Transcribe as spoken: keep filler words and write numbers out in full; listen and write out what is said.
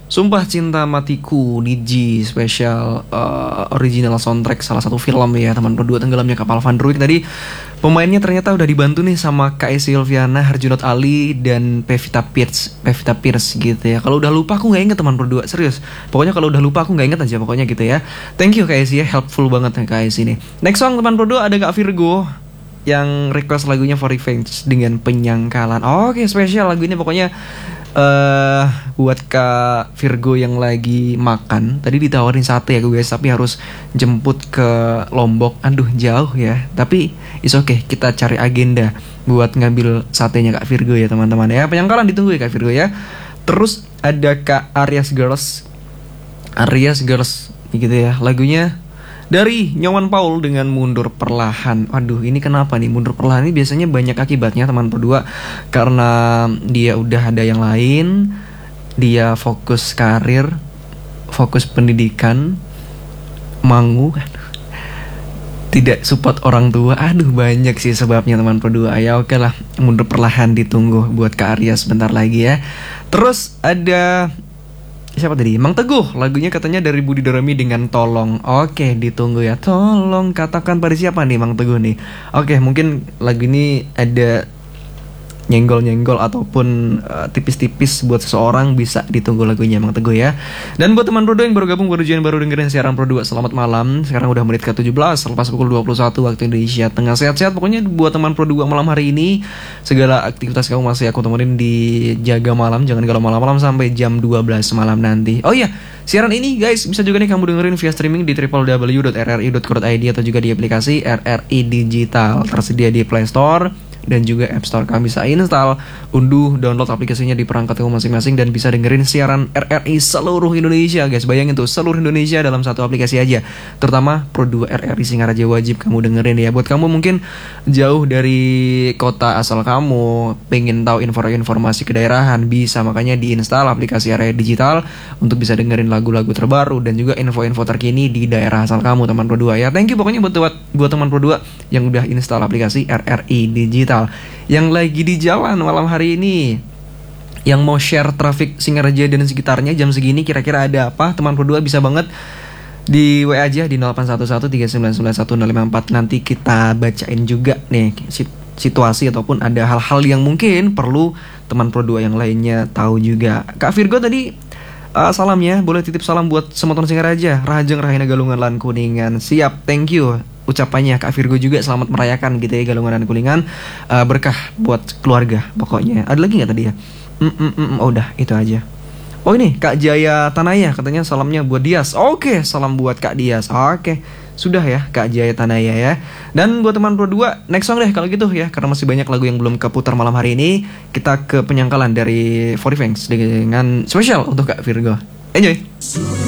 Sumpah Cinta Matiku, Niji, spesial uh, original soundtrack salah satu film ya teman berdua tenggelamnya kapal Van Ruik. Tadi pemainnya ternyata udah dibantu nih sama Kak Silviana, Herjunot Ali, dan Pevita Pierce, Pevita Pierce gitu ya. Kalau udah lupa aku nggak inget teman berdua, serius. Pokoknya kalau udah lupa aku nggak inget aja pokoknya gitu ya. Thank you Kak Esi ya, helpful banget nih Kak Esi nih. Next song teman berdua ada Kak Virgo yang request lagunya For Revenge dengan Penyangkalan. Oke, spesial lagu ini pokoknya uh, buat Kak Virgo yang lagi makan. Tadi ditawarin sate ya guys, tapi harus jemput ke Lombok. Aduh jauh ya, tapi is okay, kita cari agenda buat ngambil satenya Kak Virgo ya teman-teman ya. Penyangkalan ditunggu ya Kak Virgo ya. Terus ada Kak Aries Girls, Aries Girls gitu ya, lagunya dari Nyoman Paul dengan Mundur Perlahan. Waduh, ini kenapa nih mundur perlahan ini biasanya banyak akibatnya teman berdua. Karena dia udah ada yang lain, dia fokus karir, fokus pendidikan, mangu, tidak support orang tua. Aduh, banyak sih sebabnya teman berdua. Ya oke lah, mundur perlahan ditunggu buat Kak Arya sebentar lagi ya. Terus ada siapa tadi? Mang Teguh, lagunya katanya dari Budi Doremi dengan Tolong. Oke, ditunggu ya. Tolong katakan pada siapa nih Mang Teguh nih. Oke, mungkin lagu ini ada nyenggol-nyenggol ataupun uh, tipis-tipis buat seseorang, bisa ditunggu lagunya Mang Teguh ya. Dan buat teman Pro dua yang baru gabung, baru join, baru dengerin siaran Pro dua, selamat malam. Sekarang udah menit ke tujuh belas, lepas pukul dua puluh satu waktu Indonesia Tengah. Sehat-sehat pokoknya buat teman Pro dua malam hari ini. Segala aktivitas kamu masih aku temenin di Jaga Malam. Jangan galau malam-malam sampai jam dua belas malam nanti. Oh iya, siaran ini guys bisa juga nih kamu dengerin via streaming di w w w dot r r i dot co dot i d atau juga di aplikasi R R I Digital, tersedia di Play Store dan juga App Store. Kamu bisa install, unduh, download aplikasinya di perangkat kamu masing-masing dan bisa dengerin siaran R R I seluruh Indonesia guys. Bayangin tuh, seluruh Indonesia dalam satu aplikasi aja. Terutama Pro dua R R I Singaraja wajib kamu dengerin ya. Buat kamu mungkin jauh dari kota asal kamu, pengen tahu info-informasi kedaerahan, bisa makanya diinstal aplikasi R R I Digital untuk bisa dengerin lagu-lagu terbaru dan juga info-info terkini di daerah asal kamu teman Pro dua ya. Thank you pokoknya buat buat, buat teman Pro dua yang udah install aplikasi R R I Digital. Yang lagi di jalan malam hari ini, yang mau share traffic Singaraja dan sekitarnya jam segini kira-kira ada apa, teman Pro dua bisa banget di W A aja di nol delapan satu satu tiga sembilan sembilan satu nol lima empat. Nanti kita bacain juga nih situasi ataupun ada hal-hal yang mungkin perlu teman Pro dua yang lainnya tahu juga. Kak Virgo tadi uh, salam ya, boleh titip salam buat Semoton Singaraja, Rahajeng Rahina Galungan Lan Kuningan. Siap, thank you ucapannya Kak Virgo juga, selamat merayakan gitu ya Galungan dan Kuningan, uh, berkah buat keluarga pokoknya. Ada lagi nggak tadi ya? Mm -mm -mm, oh, udah itu aja. Oh ini Kak Jaya Tanaya katanya salamnya buat Dias. Oke, salam buat Kak Dias. Oke, sudah ya Kak Jaya Tanaya ya. Dan buat teman Pro dua, next song deh kalau gitu ya, karena masih banyak lagu yang belum keputar malam hari ini. Kita ke Penyangkalan dari For Revenge dengan spesial untuk Kak Virgo. Enjoy.